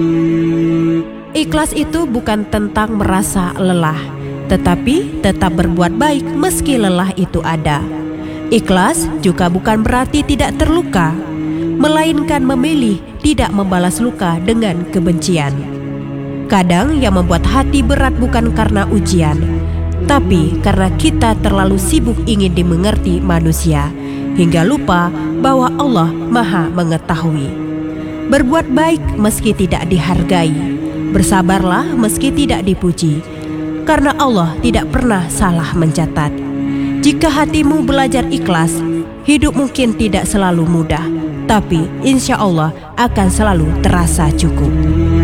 Ikhlas itu bukan tentang merasa lelah, tetapi tetap berbuat baik meski lelah itu ada. Ikhlas juga bukan berarti tidak terluka, melainkan memilih tidak membalas luka dengan kebencian. Kadang yang membuat hati berat bukan karena ujian, tapi karena kita terlalu sibuk ingin dimengerti manusia, hingga lupa bahwa Allah Maha Mengetahui. Berbuat baik meski tidak dihargai, bersabarlah meski tidak dipuji, karena Allah tidak pernah salah mencatat. Jika hatimu belajar ikhlas, hidup mungkin tidak selalu mudah, tapi insya Allah akan selalu terasa cukup.